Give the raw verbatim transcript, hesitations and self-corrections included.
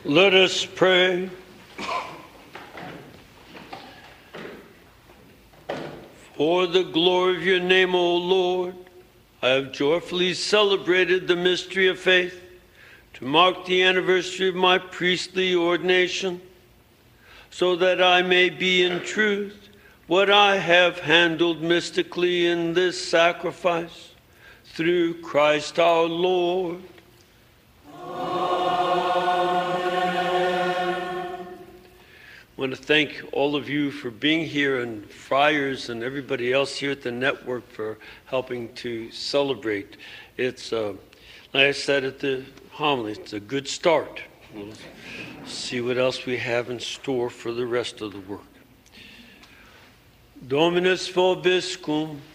Let us pray. For the glory of your name, O Lord, I have joyfully celebrated the mystery of faith to mark the anniversary of my priestly ordination, so that I may be in truth what I have handled mystically in this sacrifice, through Christ our Lord. I want to thank all of you for being here, and Friars and everybody else here at the network for helping to celebrate. It's, uh, like I said at the homily, it's a good start. We'll see what else we have in store for the rest of the work. Dominus vobiscum.